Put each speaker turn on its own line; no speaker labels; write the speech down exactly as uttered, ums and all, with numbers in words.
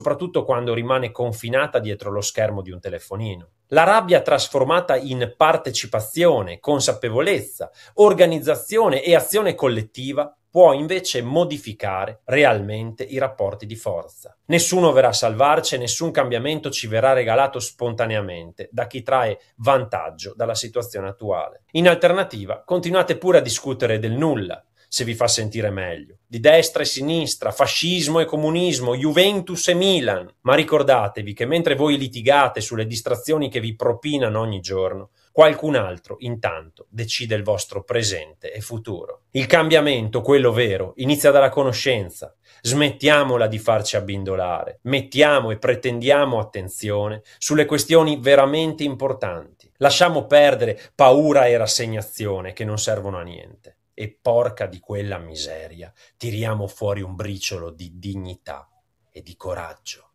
soprattutto quando rimane confinata dietro lo schermo di un telefonino. La rabbia trasformata in partecipazione, consapevolezza, organizzazione e azione collettiva può invece modificare realmente i rapporti di forza. Nessuno verrà a salvarci e nessun cambiamento ci verrà regalato spontaneamente da chi trae vantaggio dalla situazione attuale. In alternativa, continuate pure a discutere del nulla, se vi fa sentire meglio, di destra e sinistra, fascismo e comunismo, Juventus e Milan, ma ricordatevi che mentre voi litigate sulle distrazioni che vi propinano ogni giorno, qualcun altro intanto decide il vostro presente e futuro. Il cambiamento, quello vero, inizia dalla conoscenza. Smettiamola di farci abbindolare, mettiamo e pretendiamo attenzione sulle questioni veramente importanti. Lasciamo perdere paura e rassegnazione che non servono a niente. E porca di quella miseria, tiriamo fuori un briciolo di dignità e di coraggio.